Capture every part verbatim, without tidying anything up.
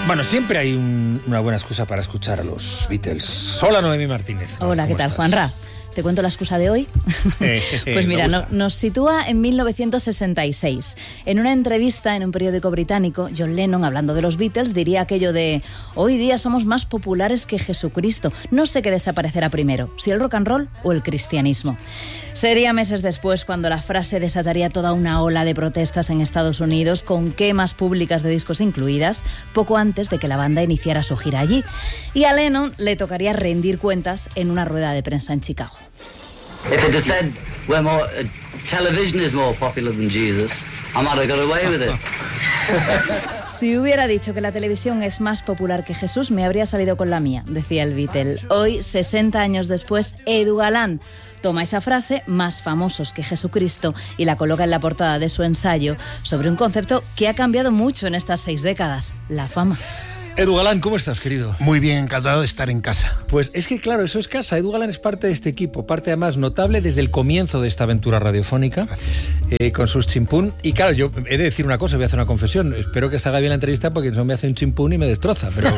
Bueno, siempre hay un, una buena excusa para escuchar a los Beatles. Hola, Noemí Martínez. Hola, ¿qué tal, estás? Juanra? ¿Te cuento la excusa de hoy? Eh, Pues mira, me no, nos sitúa en mil novecientos sesenta y seis. En una entrevista en un periódico británico, John Lennon, hablando de los Beatles, diría aquello de: hoy día somos más populares que Jesucristo. No sé qué desaparecerá primero, si el rock and roll o el cristianismo. Sería meses después cuando la frase desataría toda una ola de protestas en Estados Unidos, con quemas públicas de discos incluidas, poco antes de que la banda iniciara su gira allí. Y a Lennon le tocaría rendir cuentas en una rueda de prensa en Chicago. If it had said we're more, uh, television is more popular than Jesus, I might have got away with it. Si hubiera dicho que la televisión es más popular que Jesús, me habría salido con la mía, decía el Beatle. Hoy, sesenta años después, Edu Galán toma esa frase, más famosos que Jesucristo, y la coloca en la portada de su ensayo sobre un concepto que ha cambiado mucho en estas seis décadas: la fama. Edu Galán, ¿cómo estás, querido? Muy bien, encantado de estar en casa. Pues es que, claro, eso es casa. Edu Galán es parte de este equipo, parte además notable desde el comienzo de esta aventura radiofónica, eh, con sus chimpún. Y claro, yo he de decir una cosa, voy a hacer una confesión. Espero que salga bien la entrevista porque no me hace un chimpún y me destroza, pero...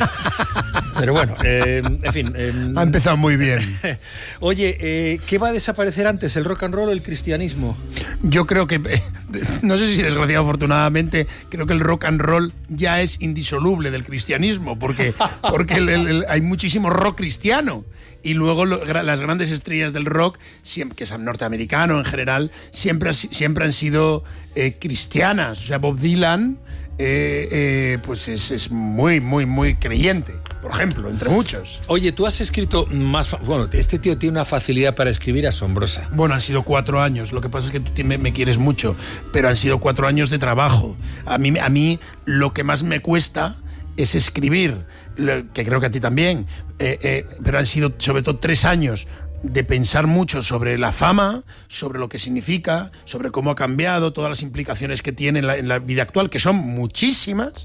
Pero bueno, eh, en fin... Eh, ha empezado muy bien. Oye, eh, ¿qué va a desaparecer antes, el rock and roll o el cristianismo? Yo creo que, eh, no sé si desgraciado afortunadamente, creo que el rock and roll ya es indisoluble del cristianismo, porque, porque el, el, el, hay muchísimo rock cristiano. Y luego lo, las grandes estrellas del rock, siempre, que es norteamericano en general, siempre, siempre han sido eh, cristianas. O sea, Bob Dylan... Eh, eh, pues es, es muy, muy, muy creyente, por ejemplo, entre muchos. Oye, tú has escrito más... Bueno, este tío tiene una facilidad para escribir asombrosa. Bueno, han sido cuatro años. Lo que pasa es que tú me, me quieres mucho, pero han sido cuatro años de trabajo. A mí, a mí lo que más me cuesta es escribir, que creo que a ti también, eh, eh, pero han sido sobre todo tres años de pensar mucho sobre la fama, sobre lo que significa, sobre cómo ha cambiado, todas las implicaciones que tiene en la, en la vida actual, que son muchísimas,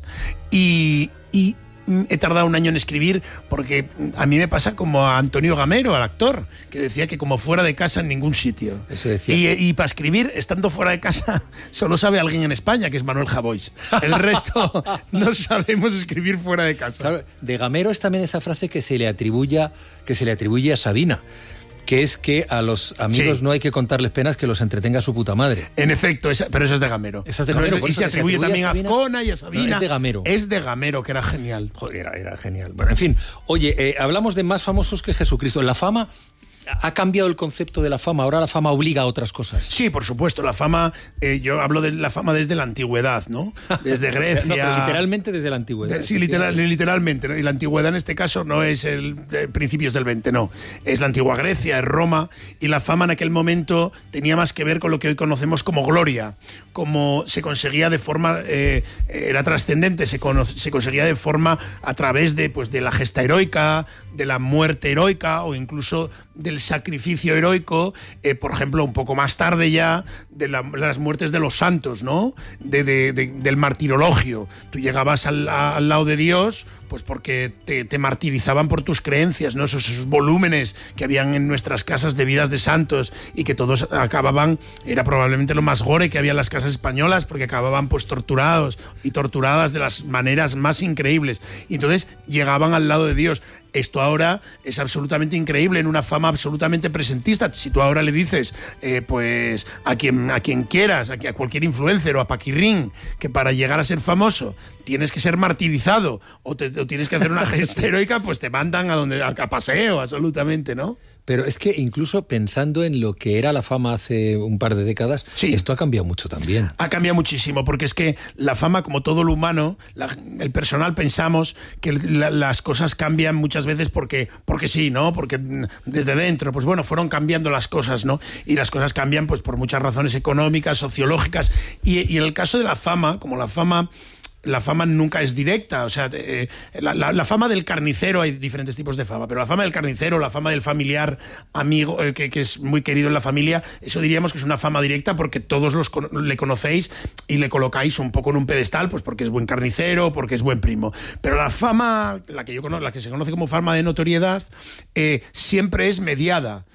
y, y he tardado un año en escribir porque a mí me pasa como a Antonio Gamero, al actor, que decía que como fuera de casa en ningún sitio. Eso decía. Y, y para escribir, estando fuera de casa, solo sabe alguien en España, que es Manuel Javois. El resto no sabemos escribir fuera de casa. Claro, de Gamero es también esa frase que se le atribuye, que se le atribuye a Sabina, que es que a los amigos sí. no hay que contarles penas, que los entretenga su puta madre. En efecto, esa, pero esa es de Gamero. Esa es de Gamero. No es de, y se atribuye, se atribuye también a, a Azcona y a Sabina. No, es de Gamero. Es de Gamero, que era genial. Joder, era, era genial. Bueno, en fin. Oye, eh, hablamos de más famosos que Jesucristo. La fama... ¿Ha cambiado el concepto de la fama? Ahora la fama obliga a otras cosas. Sí, por supuesto. La fama, eh, yo hablo de la fama desde la antigüedad, ¿no? Desde Grecia. No, pero literalmente desde la antigüedad. De, sí, literal, literalmente, ¿no? Y la antigüedad en este caso no es el de principios del veinte, no. Es la antigua Grecia, es Roma. Y la fama en aquel momento tenía más que ver con lo que hoy conocemos como gloria. Como se conseguía de forma... Eh, era trascendente, se, se conseguía de forma a través de, pues, de la gesta heroica, de la muerte heroica o incluso del sacrificio heroico, eh, por ejemplo, un poco más tarde ya, de la, las muertes de los santos, ¿no? De, de, de, del martirologio. Tú llegabas al, a, al lado de Dios, pues porque te, te martirizaban por tus creencias, ¿no? Esos, esos volúmenes que habían en nuestras casas de vidas de santos y que todos acababan, era probablemente lo más gore que había en las casas españolas, porque acababan pues torturados y torturadas de las maneras más increíbles. Y entonces llegaban al lado de Dios. Esto ahora es absolutamente increíble, en una fama absolutamente presentista. Si tú ahora le dices, eh, pues a quien, a quien quieras, a, a cualquier influencer o a Paquirrín, que para llegar a ser famoso tienes que ser martirizado o, te, o tienes que hacer una gesta heroica, pues te mandan a donde a, a paseo, absolutamente, ¿no? Pero es que incluso pensando en lo que era la fama hace un par de décadas, sí. esto ha cambiado mucho también. Ha cambiado muchísimo, porque es que la fama, como todo lo humano, la, el personal pensamos que la, las cosas cambian muchas veces porque, porque sí, ¿no? Porque desde dentro, pues bueno, fueron cambiando las cosas, ¿no? Y las cosas cambian pues por muchas razones económicas, sociológicas, y, y en el caso de la fama, como la fama... La fama nunca es directa, o sea, eh, la, la, la fama del carnicero, hay diferentes tipos de fama, pero la fama del carnicero, la fama del familiar amigo, eh, que, que es muy querido en la familia, eso diríamos que es una fama directa porque todos los le conocéis y le colocáis un poco en un pedestal, pues porque es buen carnicero, porque es buen primo. Pero la fama, la que yo conozco, la que se conoce como fama de notoriedad, eh, siempre es mediada.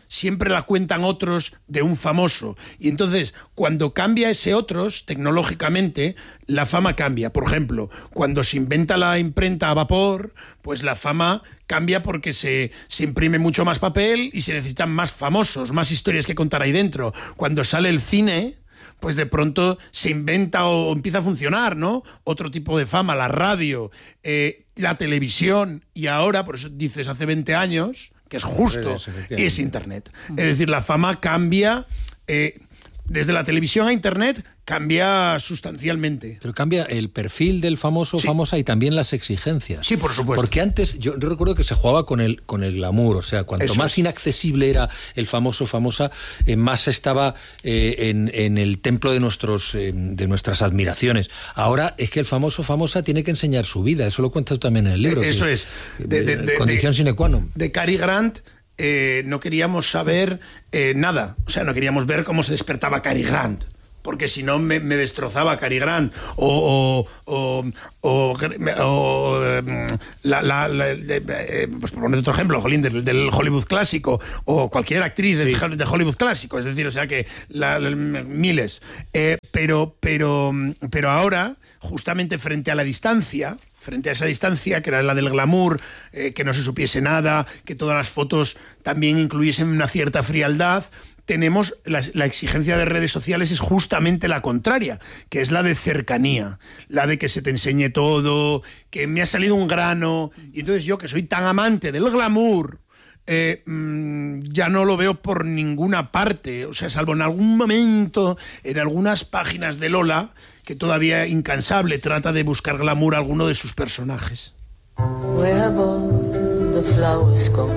siempre la cuentan otros de un famoso. Y entonces, cuando cambia ese otros, tecnológicamente, la fama cambia. Por ejemplo, cuando se inventa la imprenta a vapor, pues la fama cambia porque se, se imprime mucho más papel y se necesitan más famosos, más historias que contar ahí dentro. Cuando sale el cine, pues de pronto se inventa o empieza a funcionar, ¿no? Otro tipo de fama, la radio, eh, la televisión, y ahora, por eso dices hace veinte años, que es justo, es Internet. Es decir, la fama cambia, eh, desde la televisión a Internet, cambia sustancialmente. Pero cambia el perfil del famoso o sí. famosa y también las exigencias. Sí, por supuesto. Porque antes, yo recuerdo que se jugaba con el, con el glamour, o sea, cuanto Eso más es. inaccesible era el famoso o famosa, eh, más estaba eh, en, en el templo de, nuestros, eh, de nuestras admiraciones. Ahora es que el famoso o famosa tiene que enseñar su vida, eso lo cuentas tú también en el libro. Eso que, es. De, de, de, condición de, sine qua non. De Cary Grant... Eh, no queríamos saber eh, nada, o sea, no queríamos ver cómo se despertaba Cary Grant, porque si no me, me destrozaba Cary Grant o, o, o, o, o la, la, la, eh, pues por poner otro ejemplo, del, del Hollywood clásico o cualquier actriz sí. de, de Hollywood clásico, es decir, o sea que la, la, miles, eh, pero, pero, pero ahora, justamente frente a la distancia, frente a esa distancia, que era la del glamour, eh, que no se supiese nada, que todas las fotos también incluyesen una cierta frialdad, tenemos la, la exigencia de redes sociales es justamente la contraria, que es la de cercanía, la de que se te enseñe todo, que me ha salido un grano, y entonces yo, que soy tan amante del glamour, Eh, mmm, ya no lo veo por ninguna parte, o sea, salvo en algún momento, en algunas páginas de Lola, que todavía incansable trata de buscar glamour a alguno de sus personajes. Where have all the flowers gone?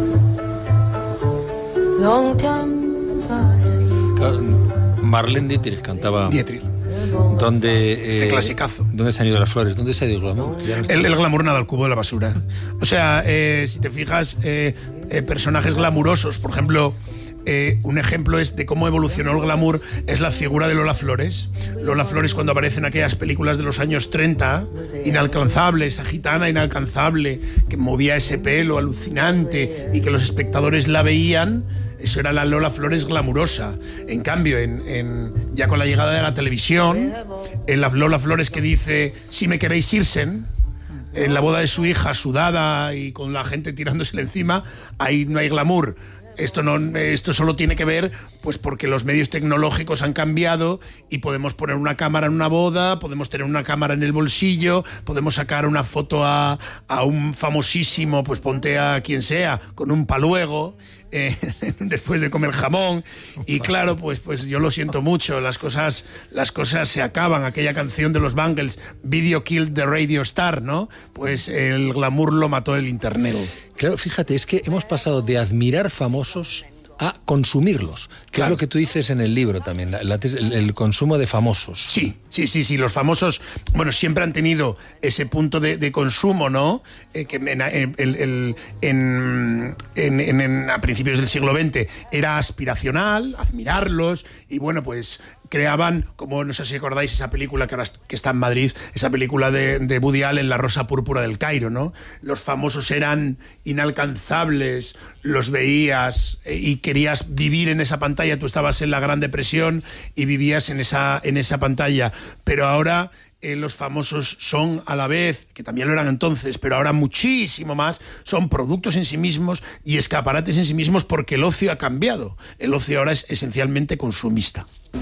Long time past. Marlene Dietrich cantaba. Dietrich. Donde, este eh, clasicazo. ¿Dónde se han ido las flores? ¿Dónde se ha ido el glamour? No el, el glamour nada al cubo de la basura. O sea, eh, si te fijas, eh, eh, personajes glamurosos, por ejemplo, eh, un ejemplo es de cómo evolucionó el glamour, es la figura de Lola Flores. Lola Flores, cuando aparece en aquellas películas de los años treinta, inalcanzable, esa gitana inalcanzable, que movía ese pelo alucinante y que los espectadores la veían. Eso era la Lola Flores glamurosa. En cambio, en, en, ya con la llegada de la televisión, en la Lola Flores que dice, si me queréis irsen, en la boda de su hija, sudada y con la gente tirándosele encima, ahí no hay glamour. Esto, no, esto solo tiene que ver pues porque los medios tecnológicos han cambiado y podemos poner una cámara en una boda, podemos tener una cámara en el bolsillo, podemos sacar una foto a, a un famosísimo, pues ponte a quien sea, con un paluego, eh, después de comer jamón. Y claro, pues, pues yo lo siento mucho, las cosas, las cosas se acaban. Aquella canción de los Bangles, Video Killed the Radio Star, ¿no? Pues el glamour lo mató el internet. Claro, fíjate, es que hemos pasado de admirar famosos a consumirlos, que claro. Es lo que tú dices en el libro también, la, la, el, el consumo de famosos. Sí, sí, sí, sí, los famosos, bueno, siempre han tenido ese punto de, de consumo, ¿no? Eh, que en, en, en, en, en, en, a principios del siglo veinte era aspiracional, admirarlos, y bueno, pues creaban, como no sé si acordáis esa película que ahora que está en Madrid, esa película de, de Woody Allen, La Rosa Púrpura del Cairo, ¿no? Los famosos eran inalcanzables, los veías y querías vivir en esa pantalla. Tú estabas en la Gran Depresión y vivías en esa, en esa pantalla, pero ahora eh, los famosos son a la vez, que también lo eran entonces, pero ahora muchísimo más, son productos en sí mismos y escaparates en sí mismos, porque el ocio ha cambiado. El ocio ahora es esencialmente consumista.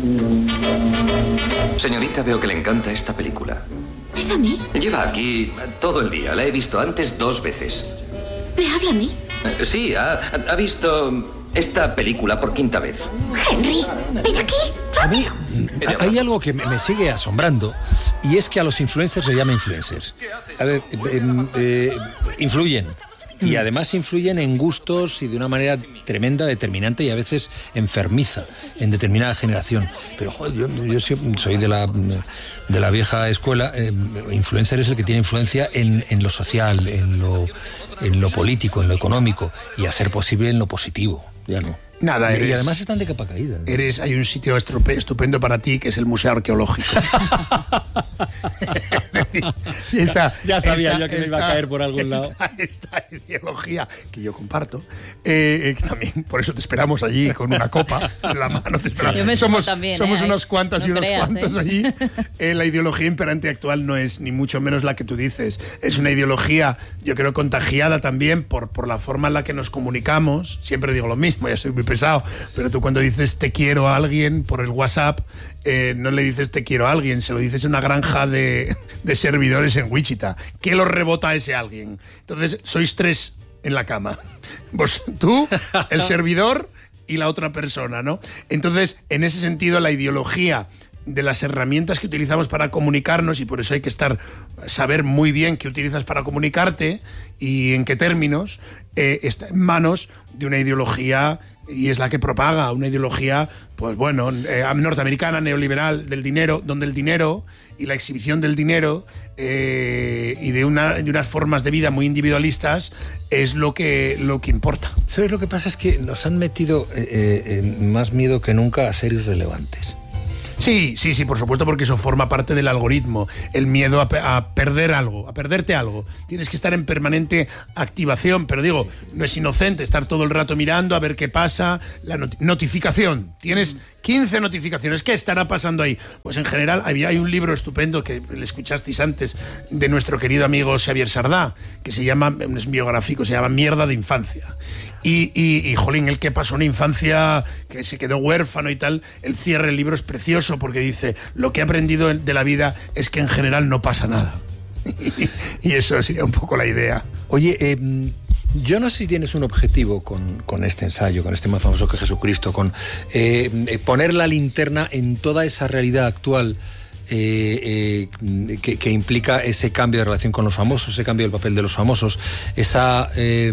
Señorita, veo que le encanta esta película. ¿Es a mí? Lleva aquí todo el día. La he visto antes dos veces. ¿Me habla a mí? Sí, ha, ha visto esta película por quinta vez. Henry, ven aquí. A mí hay algo que me sigue asombrando, y es que a los influencers se llama influencers. A ver, eh, eh, influyen. Y además influyen en gustos y de una manera tremenda, determinante y a veces enfermiza en determinada generación. Pero joder, yo, yo soy de la, de la vieja escuela. Eh, influencer es el que tiene influencia en, en lo social, en lo, en lo político, en lo económico, y a ser posible en lo positivo. Ya no. Nada, eres, y además están de capa caída. Eres, hay un sitio estupendo para ti, que es el Museo Arqueológico. y esta, ya sabía esta, yo que me esta, iba a caer por algún lado. Esta, esta ideología que yo comparto, eh, que también por eso te esperamos allí con una copa en la mano. Te esperamos. Yo me somos también, somos ¿eh? unas cuantas no y unos creas, cuantos ¿eh? allí. Eh, la ideología imperante actual no es ni mucho menos la que tú dices. Es una ideología, yo creo, contagiada también por, por la forma en la que nos comunicamos. Siempre digo lo mismo, ya soy muy pesado, pero tú cuando dices te quiero a alguien por el WhatsApp, eh, no le dices te quiero a alguien, se lo dices en una granja de, de servidores en Wichita. ¿Qué lo rebota a ese alguien? Entonces, sois tres en la cama. Vos, tú, el servidor y la otra persona, ¿no? Entonces, en ese sentido, la ideología de las herramientas que utilizamos para comunicarnos, y por eso hay que estar saber muy bien qué utilizas para comunicarte y en qué términos, eh, está en manos de una ideología, y es la que propaga una ideología, pues bueno, eh, norteamericana, neoliberal, del dinero, donde el dinero y la exhibición del dinero eh, y de, una, de unas formas de vida muy individualistas es lo que, lo que importa. ¿Sabes lo que pasa? Es que nos han metido eh, eh, más miedo que nunca a ser irrelevantes. Sí, sí, sí, por supuesto, porque eso forma parte del algoritmo, el miedo a, pe a perder algo, a perderte algo. Tienes que estar en permanente activación, pero digo, no es inocente estar todo el rato mirando a ver qué pasa. La not notificación, tienes quince notificaciones, ¿qué estará pasando ahí? Pues en general había, hay un libro estupendo que le escuchasteis antes de nuestro querido amigo Xavier Sardá, que se llama, es biográfico, se llama Mierda de Infancia. Y, y, y, jolín, el que pasó una infancia que se quedó huérfano y tal, el cierre del libro es precioso porque dice, lo que he aprendido de la vida es que en general no pasa nada. Y eso sería un poco la idea. Oye, eh, yo no sé si tienes un objetivo con, con este ensayo, con este más famoso que Jesucristo, con eh, poner la linterna en toda esa realidad actual Eh, eh, que, que implica ese cambio de relación con los famosos, ese cambio del papel de los famosos, esa, eh,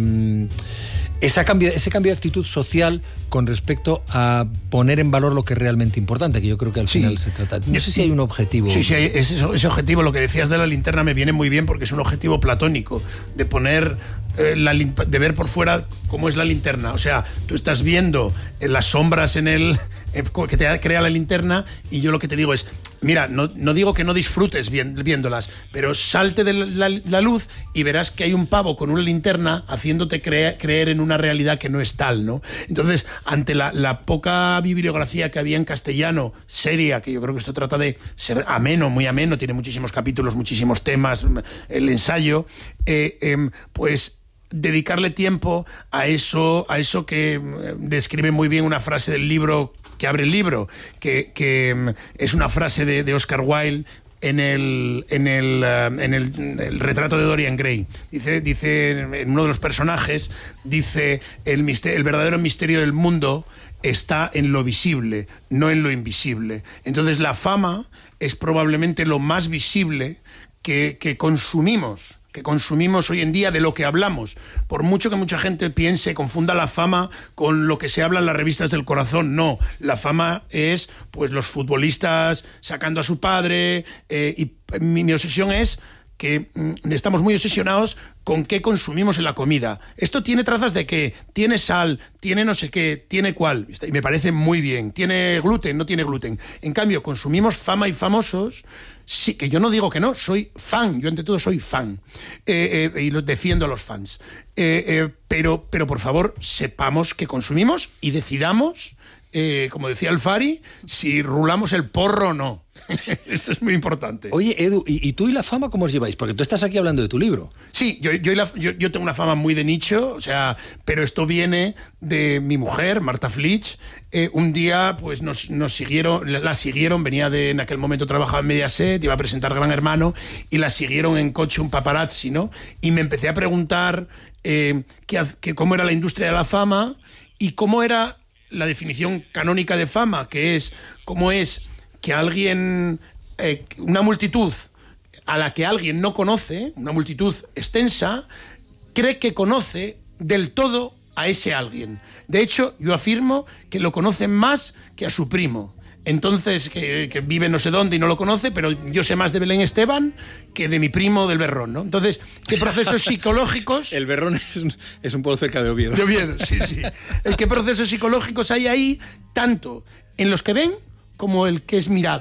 esa cambio, ese cambio de actitud social con respecto a poner en valor lo que es realmente importante, que yo creo que al sí. final se trata. No sé si hay un objetivo. Sí, sí, ese, ese objetivo, lo que decías de la linterna me viene muy bien porque es un objetivo platónico, de poner, eh, la, de ver por fuera cómo es la linterna. O sea, tú estás viendo eh, las sombras en el eh, que te crea la linterna y yo lo que te digo es, mira, no, no digo que no disfrutes viéndolas, pero salte de la, la, la luz y verás que hay un pavo con una linterna haciéndote cre creer en una realidad que no es tal, ¿no? Entonces, ante la, la poca bibliografía que había en castellano, seria, que yo creo que esto trata de ser ameno, muy ameno, tiene muchísimos capítulos, muchísimos temas, el ensayo, eh, eh, pues dedicarle tiempo a eso, a eso que describe muy bien una frase del libro que abre el libro, que, que es una frase de, de Oscar Wilde en el, en el, en el, el retrato de Dorian Gray. Dice, dice en uno de los personajes, dice, el, misterio, el verdadero misterio del mundo está en lo visible, no en lo invisible. Entonces la fama es probablemente lo más visible que, que consumimos. que consumimos hoy en día, de lo que hablamos. Por mucho que mucha gente piense, confunda la fama con lo que se habla en las revistas del corazón. No, la fama es pues los futbolistas sacando a su padre, eh, y mi, mi obsesión es que mm, estamos muy obsesionados con qué consumimos en la comida. Esto tiene trazas de qué, tiene sal, tiene no sé qué, tiene cuál, y me parece muy bien. Tiene gluten, no tiene gluten. En cambio, consumimos fama y famosos. Sí, que yo no digo que no, soy fan, yo ante todo soy fan, eh, eh, y lo defiendo a los fans. Eh, eh, pero, pero por favor, sepamos que consumimos y decidamos, eh, como decía el Fari, si rulamos el porro o no. Esto es muy importante. Oye, Edu, ¿y, ¿y tú y la fama cómo os lleváis? Porque tú estás aquí hablando de tu libro. Sí, yo, yo, la, yo, yo tengo una fama muy de nicho, o sea, pero esto viene de mi mujer, Marta Flitsch. Eh, un día, pues nos, nos siguieron, la siguieron, venía de, en aquel momento trabajaba en Mediaset, iba a presentar Gran Hermano, y la siguieron en coche un paparazzi, ¿no? Y me empecé a preguntar eh, que, que cómo era la industria de la fama y cómo era la definición canónica de fama, que es cómo es que alguien, eh, una multitud a la que alguien no conoce, una multitud extensa, cree que conoce del todo a ese alguien. De hecho, yo afirmo que lo conocen más que a su primo. Entonces, que, que vive no sé dónde y no lo conoce, pero yo sé más de Belén Esteban que de mi primo del Berrón, ¿no? Entonces, ¿qué procesos psicológicos? El Berrón es un, es un pueblo cerca de Oviedo. De Oviedo, sí, sí. ¿Qué procesos psicológicos hay ahí, tanto en los que ven como el que es mirado?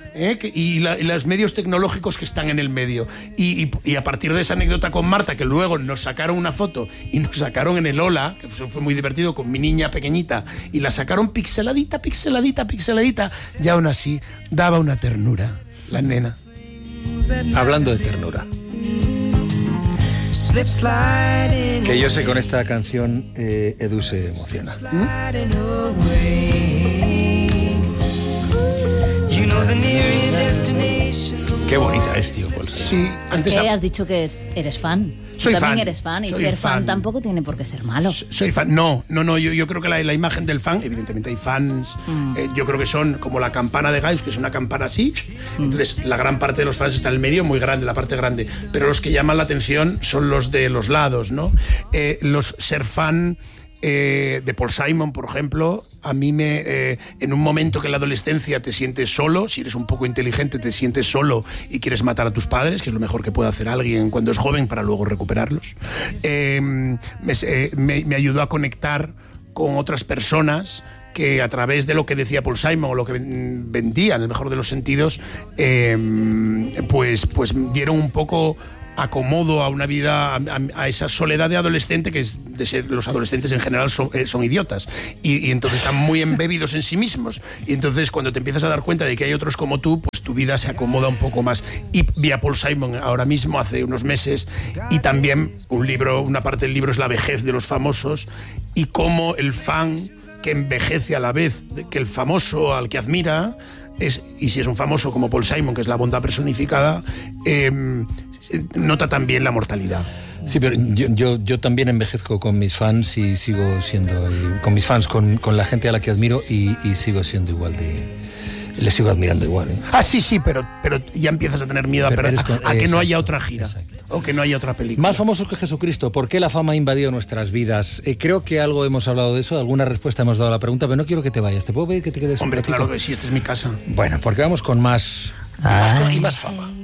¿eh? que, y, la, y los medios tecnológicos que están en el medio. Y, y, y a partir de esa anécdota con Marta, que luego nos sacaron una foto y nos sacaron en el Ola, que fue muy divertido, con mi niña pequeñita, y la sacaron pixeladita, pixeladita, pixeladita, y aún así daba una ternura, la nena. Hablando de ternura. Que yo sé, con esta canción eh, Edu se emociona. ¿Mm? Qué bonita es, tío, Paul Simon. Sí, antes Es que a... has dicho que eres fan. Soy Tú también fan. eres fan, y Soy ser fan. fan. tampoco tiene por qué ser malo. Soy fan. No, no, no. Yo, yo creo que la, la imagen del fan, evidentemente hay fans. Mm. Eh, yo creo que son como la campana de Gauss, que es una campana así. Entonces, la gran parte de los fans está en el medio, muy grande, la parte grande. Pero los que llaman la atención son los de los lados, ¿no? Eh, los ser fan. Eh, de Paul Simon, por ejemplo, a mí me eh, en un momento que en la adolescencia te sientes solo, si eres un poco inteligente te sientes solo y quieres matar a tus padres, que es lo mejor que puede hacer alguien cuando es joven para luego recuperarlos, eh, me, eh, me, me ayudó a conectar con otras personas que a través de lo que decía Paul Simon o lo que vendía, en el mejor de los sentidos, eh, pues, pues dieron un poco acomodo a una vida, a, a esa soledad de adolescente, que es de ser, los adolescentes en general son, eh, son idiotas y, y entonces están muy embebidos en sí mismos, y entonces cuando te empiezas a dar cuenta de que hay otros como tú, pues tu vida se acomoda un poco más. Y vi a Paul Simon ahora mismo, hace unos meses, y también un libro, una parte del libro es la vejez de los famosos y cómo el fan que envejece a la vez que el famoso al que admira es, y si es un famoso como Paul Simon, que es la bondad personificada, eh, nota también la mortalidad. Sí, pero yo, yo, yo también envejezco con mis fans y sigo siendo, y con mis fans, con, con la gente a la que admiro, y, y sigo siendo igual de... Les sigo admirando igual, ¿eh? Ah, sí, sí, pero, pero ya empiezas a tener miedo Pero a, con, a, a que exacto, no haya otra gira, exacto. O que no haya otra película. Más famosos que Jesucristo, ¿por qué la fama ha invadido nuestras vidas? Eh, creo que algo hemos hablado de eso, alguna respuesta hemos dado a la pregunta, pero no quiero que te vayas. ¿Te puedo pedir que te quedes Hombre, un ratito? claro que sí, esta es mi casa. Bueno, porque vamos con más, más y más fama.